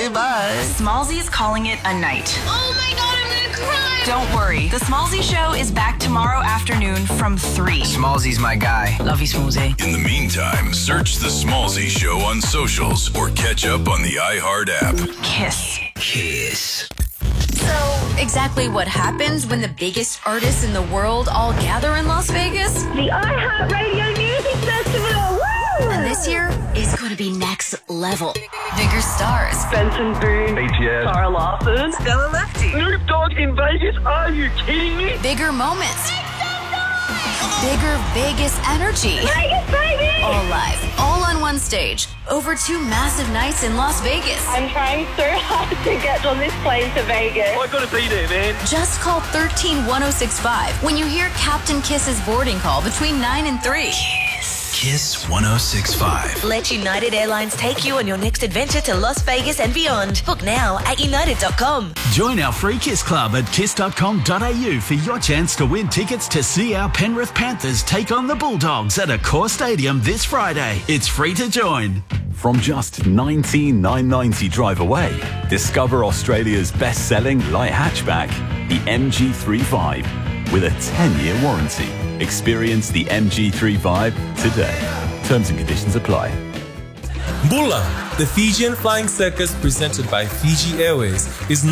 Okay, bye. Smallzy's calling it a night. Oh my God, I'm gonna cry. Don't worry. The Smallzy Show is back tomorrow afternoon from 3. Smallzy's my guy. Love you, Smallzy. In the meantime, search The Smallzy Show on socials or catch up on the iHeart app. Kiss. Kiss. So, exactly what happens when the biggest artists in the world all gather in Las Vegas? The iHeartRadio Music Festival! Woo! And this year is going to be next level. Bigger stars. Benson Boone, BTS, Sarah Larson, Stella Lefty. Snoop Dogg in Vegas. Are you kidding me? Bigger moments. Bigger Vegas energy. Vegas, baby! All live, all on one stage. Over 2 massive nights in Las Vegas. I'm trying so hard to get on this plane to Vegas. I gotta be there, man. Just call 13-1065 when you hear Captain Kiss's boarding call between 9 and 3. Kiss 106.5. Let United Airlines take you on your next adventure to Las Vegas and beyond. Book now at united.com. Join our free Kiss Club at kiss.com.au for your chance to win tickets to see our Penrith Panthers take on the Bulldogs at Accor Stadium this Friday. It's free to join. From just $19,990 drive away, discover Australia's best-selling light hatchback, the MG35, with a 10-year warranty. Experience the MG35 today. Terms and conditions apply. Bula, the Fijian Flying Circus presented by Fiji Airways, is